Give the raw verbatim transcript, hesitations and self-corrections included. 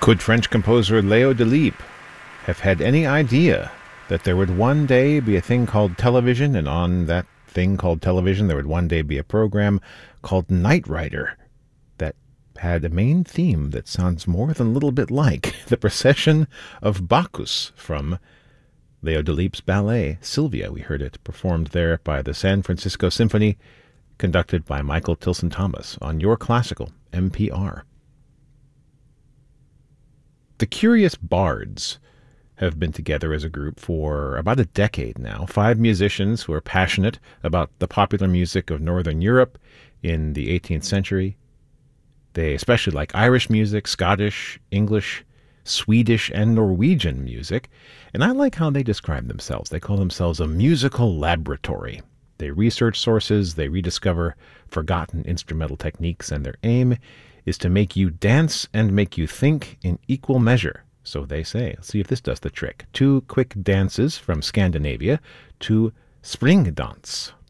Could French composer Leo Delibes have had any idea that there would one day be a thing called television, and on that thing called television there would one day be a program called Knight Rider that had a main theme that sounds more than a little bit like the procession of Bacchus from Leo Delibes' ballet, Sylvia. We heard it performed there by the San Francisco Symphony, conducted by Michael Tilson Thomas on Your Classical, N P R. The Curious Bards have been together as a group for about a decade now. Five musicians who are passionate about the popular music of Northern Europe in the eighteenth century. They especially like Irish music, Scottish, English, Swedish, and Norwegian music. And I like how they describe themselves. They call themselves a musical laboratory. They research sources, they rediscover forgotten instrumental techniques, and their aim is to make you dance and make you think in equal measure. So they say. Let's see if this does the trick. Two quick dances from Scandinavia to Springdans.